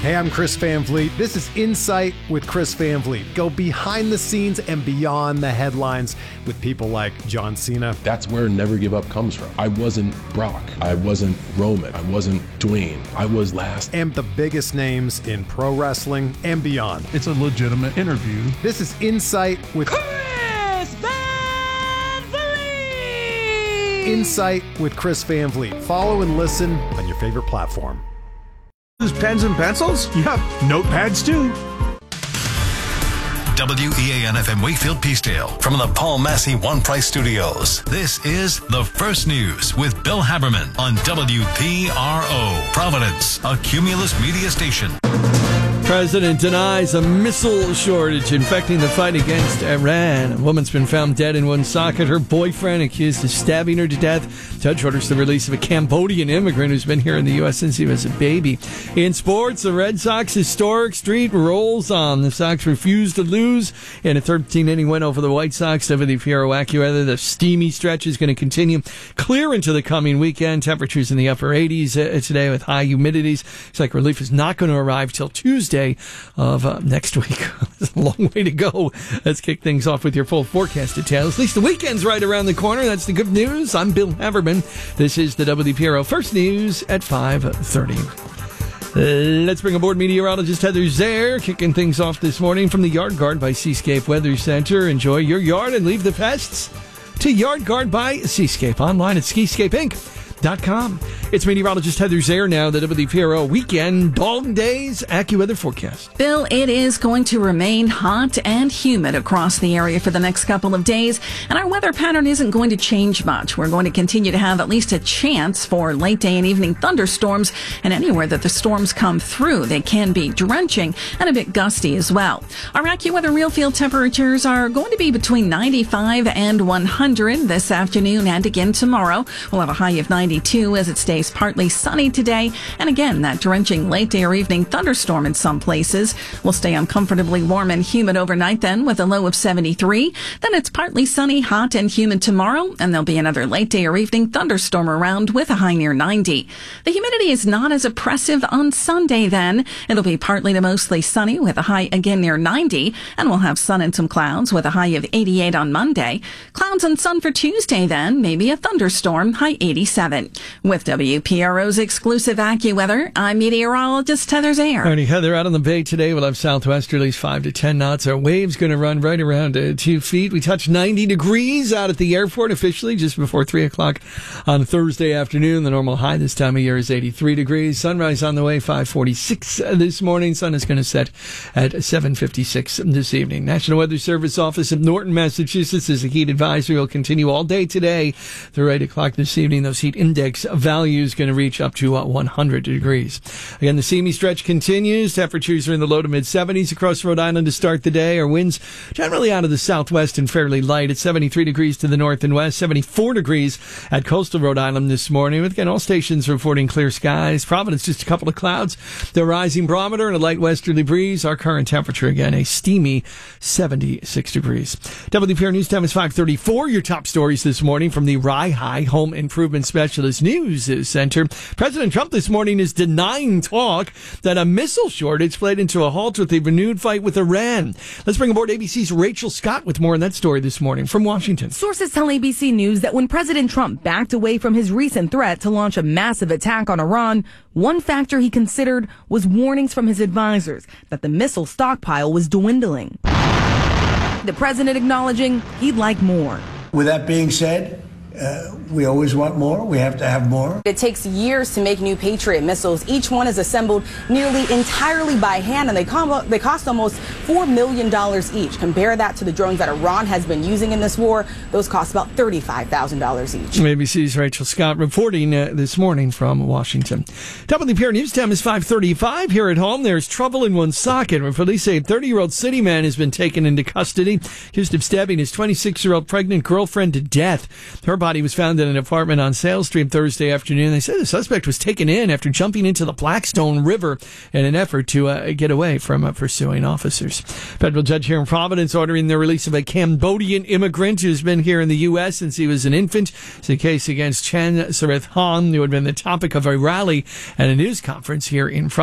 Hey, I'm Chris Van Vliet. This is Insight with Chris Van Vliet. Go behind the scenes and beyond the headlines with people like John Cena. That's where Never Give Up comes from. I wasn't Brock. I wasn't Roman. I wasn't Dwayne. I was last. And the biggest names in pro wrestling and beyond. It's a legitimate interview. This is Insight with Chris Van Vliet. Insight with Chris Van Vliet. Follow and listen on your favorite platform. Use pens and pencils? Yep, notepads too. WEAN-FM Wakefield Peacedale from the Paul Massey One Price Studios. This is The First News with Bill Haberman on WPRO. Providence, a Cumulus media station. President denies a missile shortage infecting the fight against Iran. A woman's been found dead in one socket. Her boyfriend accused of stabbing her to death. Judge orders the release of a Cambodian immigrant who's been here in the U.S. since he was a baby. In sports, the Red Sox historic streak rolls on. The Sox refused to lose in a 13-inning win over the White Sox. WPRO AccuWeather. The steamy stretch is going to continue clear into the coming weekend. Temperatures in the upper 80s today with high humidities. Looks like relief is not going to arrive till Tuesday of next week. It's a long way to go. Let's kick things off with your full forecast details. At least the weekend's right around the corner. That's the good news. I'm Bill Haberman. This is the WPRO First News at 5:30. Let's bring aboard meteorologist Heather Zaire, kicking things off this morning from the Yard Guard by Seascape Weather Center. Enjoy your yard and leave the pests to Yard Guard by Seascape. Online at skiscapeinc.com. It's meteorologist Heather Zaire now, the WPRO Weekend Dog Days AccuWeather forecast. Bill, it is going to remain hot and humid across the area for the next couple of days, and our weather pattern isn't going to change much. We're going to continue to have at least a chance for late day and evening thunderstorms, and anywhere that the storms come through, they can be drenching and a bit gusty as well. Our AccuWeather real field temperatures are going to be between 95 and 100 this afternoon and again tomorrow. We'll have a high of 92 as it stays partly sunny today. And again, that drenching late day or evening thunderstorm in some places. Will stay uncomfortably warm and humid overnight then with a low of 73. Then it's partly sunny, hot and humid tomorrow. And there'll be another late day or evening thunderstorm around with a high near 90. The humidity is not as oppressive on Sunday then. It'll be partly to mostly sunny with a high again near 90. And we'll have sun and some clouds with a high of 88 on Monday. Clouds and sun for Tuesday then. Maybe a thunderstorm, high 87. With WPRO's exclusive AccuWeather, I'm meteorologist Heather Zaire. Alrighty, Heather, out on the bay today, we'll have southwesterlies 5 to 10 knots. Our wave's going to run right around 2 feet. We touched 90 degrees out at the airport officially just before 3 o'clock on Thursday afternoon. The normal high this time of year is 83 degrees. Sunrise on the way, 5:46 this morning. Sun is going to set at 7:56 this evening. National Weather Service office of Norton, Massachusetts is a heat advisory will continue all day today through 8 o'clock this evening. Those heat index values going to reach up to 100 degrees. Again, the steamy stretch continues. Temperatures are in the low to mid 70s across Rhode Island to start the day. Our winds generally out of the southwest and fairly light at 73 degrees to the north and west, 74 degrees at coastal Rhode Island this morning. With again, all stations reporting clear skies. Providence, just a couple of clouds. The rising barometer and a light westerly breeze. Our current temperature again, a steamy 76 degrees. WPR News Time is 5:34. Your top stories this morning from the Rye High Home Improvement Specialist News Center. President Trump this morning is denying talk that a missile shortage played into a halt with a renewed fight with Iran. Let's bring aboard ABC's Rachel Scott with more on that story this morning from Washington. Sources tell ABC News that when President Trump backed away from his recent threat to launch a massive attack on Iran, one factor he considered was warnings from his advisors that the missile stockpile was dwindling. The president acknowledging he'd like more. With that being said, we always want more. We have to have more. It takes years to make new Patriot missiles. Each one is assembled nearly entirely by hand, and they cost almost $4 million each. Compare that to the drones that Iran has been using in this war. Those cost about $35,000 each. ABC's Rachel Scott reporting this morning from Washington. WPR News Time is 5:35. Here at home, there's trouble in one socket where police say a 30-year-old city man has been taken into custody, accused of stabbing his 26-year-old pregnant girlfriend to death. Her body was found in an apartment on Sales Street Thursday afternoon. They said the suspect was taken in after jumping into the Blackstone River in an effort to get away from pursuing officers. Federal judge here in Providence ordering the release of a Cambodian immigrant who's been here in the U.S. since he was an infant. It's a case against Chan Sarith Han, who had been the topic of a rally at a news conference here in